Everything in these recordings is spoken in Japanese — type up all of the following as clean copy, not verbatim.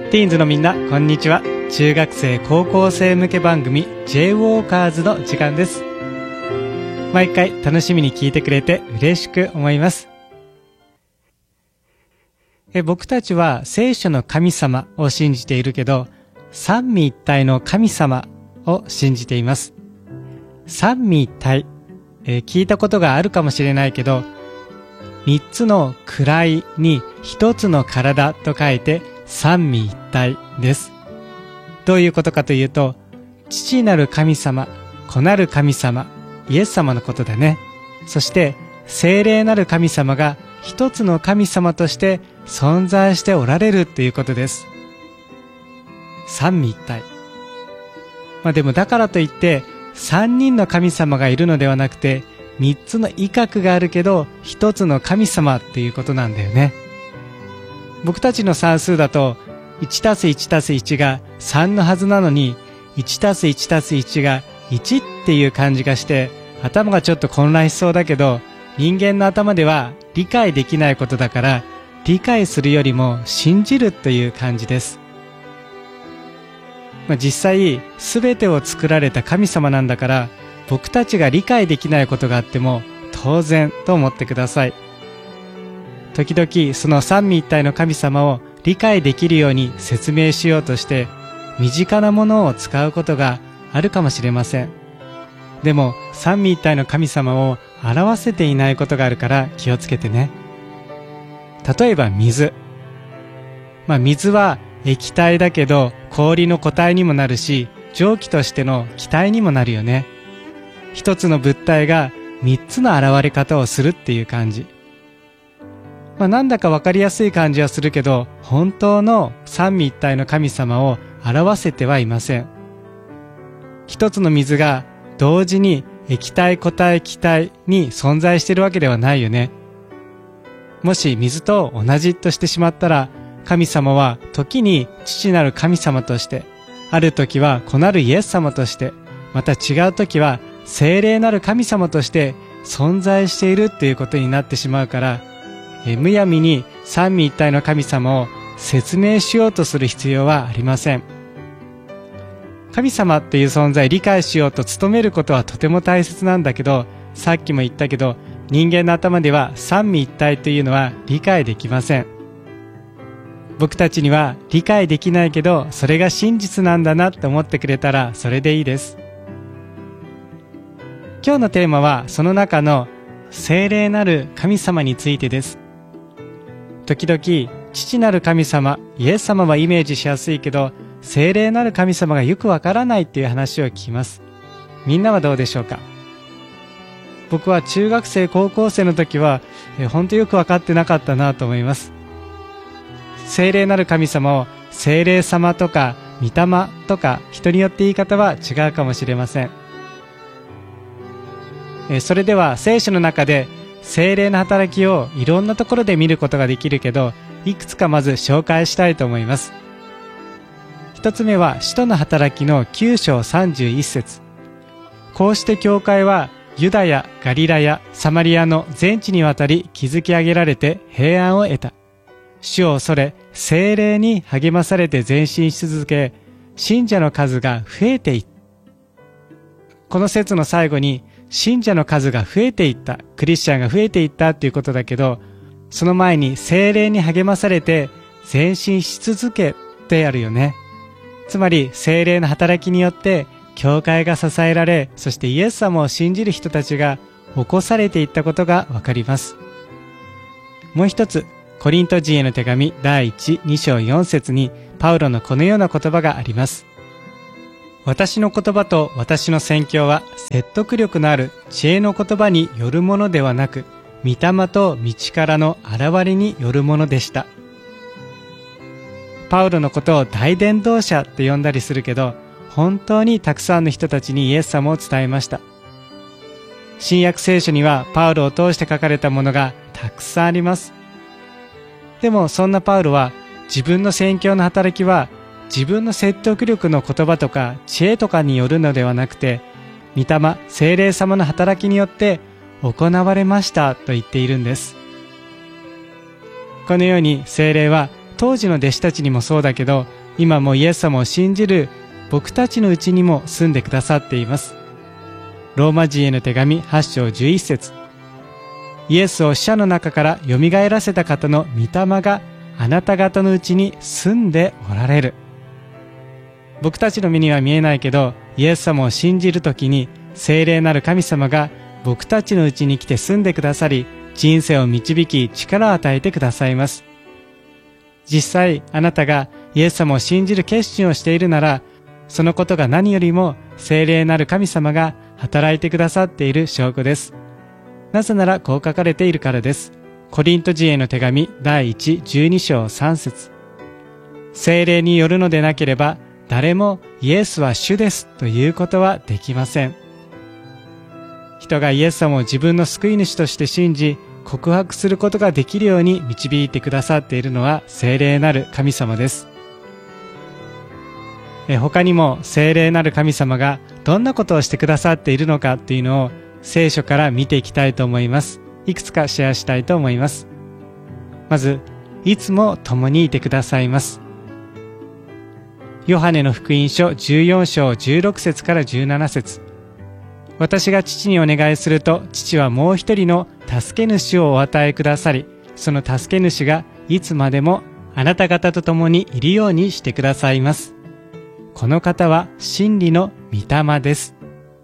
ティーンズのみんな、こんにちは。中学生高校生向け番組 J ウォーカーズの時間です。毎回楽しみに聞いてくれて嬉しく思います。僕たちは聖書の神様を信じているけど、三位一体の神様を信じています。三位一体、聞いたことがあるかもしれないけど、三つの位に一つの体と書いて三位一体です。どういうことかというと、父なる神様、子なる神様、イエス様のことだね。そして聖霊なる神様が一つの神様として存在しておられるということです。三位一体。でもだからといって三人の神様がいるのではなくて、三つの威嚇があるけど一つの神様っていうことなんだよね。僕たちの算数だと 1+1+1 が3のはずなのに 1+1+1 が1っていう感じがして頭がちょっと混乱しそうだけど、人間の頭では理解できないことだから理解するよりも信じるという感じです。実際全てを作られた神様なんだから、僕たちが理解できないことがあっても当然と思ってください。時々その三位一体の神様を理解できるように説明しようとして身近なものを使うことがあるかもしれません。でも三位一体の神様を表せていないことがあるから気をつけてね。例えば水。水は液体だけど氷の固体にもなるし、蒸気としての気体にもなるよね。一つの物体が三つの現れ方をするっていう感じ。なんだかわかりやすい感じはするけど、本当の三位一体の神様を表せてはいません。一つの水が同時に液体、固体、気体に存在しているわけではないよね。もし水と同じとしてしまったら、神様は時に父なる神様として、ある時は子なるイエス様として、また違う時は聖霊なる神様として存在しているっていうことになってしまうから、むやみに三位一体の神様を説明しようとする必要はありません。神様っていう存在を理解しようと努めることはとても大切なんだけど、さっきも言ったけど、人間の頭では三位一体というのは理解できません。僕たちには理解できないけど、それが真実なんだなって思ってくれたらそれでいいです。今日のテーマはその中の聖霊なる神様についてです。時々父なる神様、イエス様はイメージしやすいけど、聖霊なる神様がよくわからないっていう話を聞きます。みんなはどうでしょうか？僕は中学生高校生の時は本当よくわかってなかったなと思います。聖霊なる神様を聖霊様とか御霊とか、人によって言い方は違うかもしれません。それでは聖書の中で聖霊の働きをいろんなところで見ることができるけど、いくつかまず紹介したいと思います。一つ目は使徒の働きの9章31節。こうして教会はユダヤ、ガリラヤ、サマリアの全地にわたり築き上げられて平安を得た。主を恐れ聖霊に励まされて前進し続け、信者の数が増えていった。この節の最後に信者の数が増えていった、クリスチャンが増えていったっていうことだけど、その前に聖霊に励まされて前進し続けってあるよね。つまり聖霊の働きによって教会が支えられ、そしてイエス様を信じる人たちが起こされていったことがわかります。もう一つ、コリント人への手紙第1、2章4節にパウロのこのような言葉があります。私の言葉と私の宣教は説得力のある知恵の言葉によるものではなく、御霊と道からの現れによるものでした。パウロのことを大伝道者って呼んだりするけど、本当にたくさんの人たちにイエス様を伝えました。新約聖書にはパウロを通して書かれたものがたくさんあります。でもそんなパウロは自分の宣教の働きは自分の説得力の言葉とか知恵とかによるのではなくて、御霊、聖霊様の働きによって行われましたと言っているんです。このように聖霊は当時の弟子たちにもそうだけど、 今もイエス様を信じる僕たちのうちにも住んでくださっています。ローマ人への手紙8章11節。イエスを死者の中からよみがえらせた方の御霊があなた方のうちに住んでおられる。僕たちの目には見えないけど、イエス様を信じるときに聖霊なる神様が僕たちのうちに来て住んでくださり、人生を導き力を与えてくださいます。実際あなたがイエス様を信じる決心をしているなら、そのことが何よりも聖霊なる神様が働いてくださっている証拠です。なぜならこう書かれているからです。コリント人への手紙第1、12章3節。聖霊によるのでなければ誰もイエスは主ですということはできません。人がイエス様を自分の救い主として信じ告白することができるように導いてくださっているのは聖霊なる神様です。他にも聖霊なる神様がどんなことをしてくださっているのかっていうのを聖書から見ていきたいと思います。いくつかシェアしたいと思います。まず、いつも共にいてくださいます。ヨハネの福音書14章16節から17節。私が父にお願いすると、父はもう一人の助け主をお与えくださり、その助け主がいつまでもあなた方と共にいるようにしてくださいます。この方は真理の御霊です。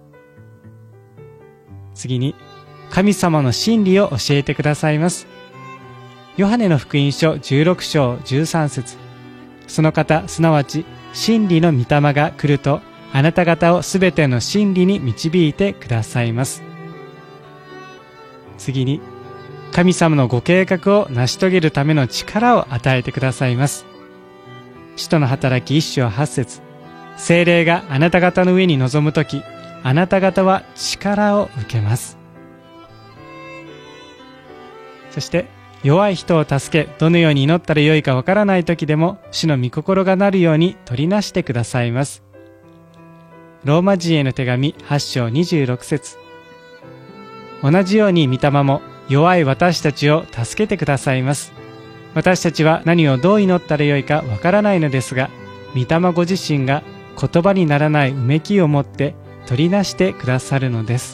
次に、神様の真理を教えてくださいます。ヨハネの福音書16章13節。その方、すなわち真理の御霊が来ると、あなた方をすべての真理に導いてくださいます。次に、神様のご計画を成し遂げるための力を与えてくださいます。使徒の働き1章8節。聖霊があなた方の上に臨むとき、あなた方は力を受けます。そして、弱い人を助け、どのように祈ったらよいかわからないときでも、主の御心がなるように取りなしてくださいます。ローマ人への手紙8章26節。同じように御霊も弱い私たちを助けてくださいます。私たちは何をどう祈ったらよいかわからないのですが、御霊ご自身が言葉にならないうめきを持って取りなしてくださるのです。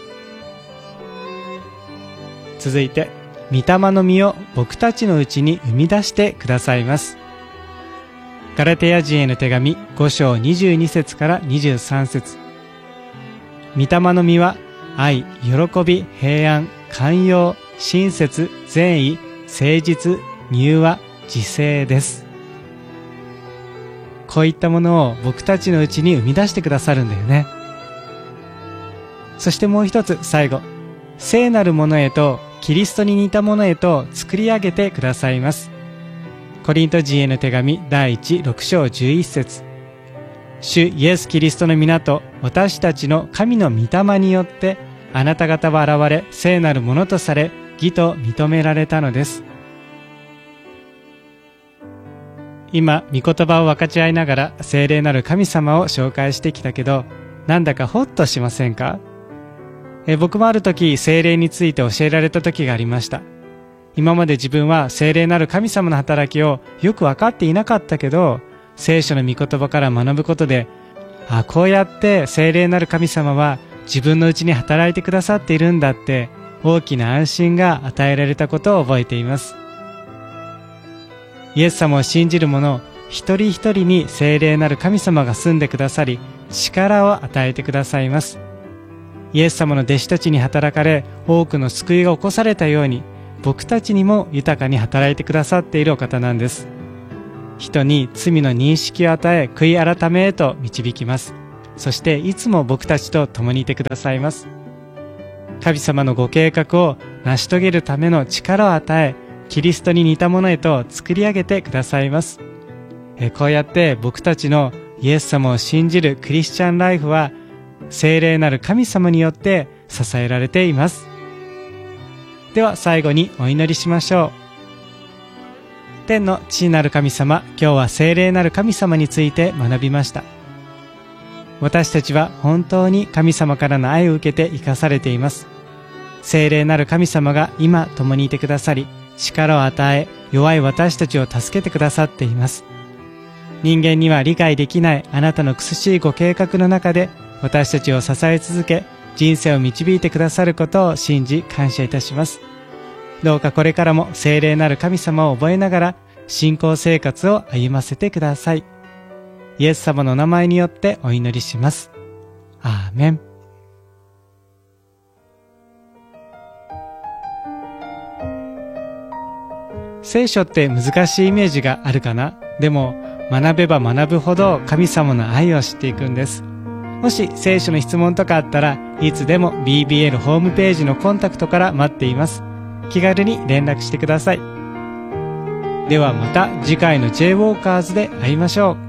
続いて、御霊の実を僕たちのうちに生み出してくださいます。ガラテヤ人への手紙5章22節から23節。御霊の実は愛、喜び、平安、寛容、親切、善意、誠実、柔和、自制です。こういったものを僕たちのうちに生み出してくださるんだよね。そしてもう一つ、最後、聖なるものへとキリストに似たものへと作り上げてくださいます。コリント人への手紙第1、6章11節。主イエス・キリストの皆と私たちの神の御霊によってあなた方は現れ聖なるものとされ義と認められたのです。今御言葉を分かち合いながら聖霊なる神様を紹介してきたけど、なんだかホッとしませんか？僕もある時聖霊について教えられた時がありました。今まで自分は聖霊なる神様の働きをよく分かっていなかったけど、聖書の御言葉から学ぶことで、こうやって聖霊なる神様は自分のうちに働いてくださっているんだって大きな安心が与えられたことを覚えています。イエス様を信じる者一人一人に聖霊なる神様が住んでくださり、力を与えてくださいます。イエス様の弟子たちに働かれ、多くの救いが起こされたように、僕たちにも豊かに働いてくださっているお方なんです。人に罪の認識を与え、悔い改めへと導きます。そしていつも僕たちと共にいてくださいます。神様のご計画を成し遂げるための力を与え、キリストに似たものへと作り上げてくださいます。こうやって僕たちのイエス様を信じるクリスチャンライフは、聖霊なる神様によって支えられています。では最後にお祈りしましょう。天の父なる神様、今日は聖霊なる神様について学びました。私たちは本当に神様からの愛を受けて生かされています。聖霊なる神様が今共にいてくださり、力を与え、弱い私たちを助けてくださっています。 人間には理解できないあなたの苦しいご計画の中で私たちを支え続け、人生を導いてくださることを信じ感謝いたします。どうかこれからも聖霊なる神様を覚えながら信仰生活を歩ませてください。イエス様の名前によってお祈りします。アーメン。聖書って難しいイメージがあるかな？でも学べば学ぶほど神様の愛を知っていくんです。もし聖書の質問とかあったらいつでも BBL ホームページのコンタクトから待っています。気軽に連絡してください。ではまた次回の J ウォーカーズで会いましょう。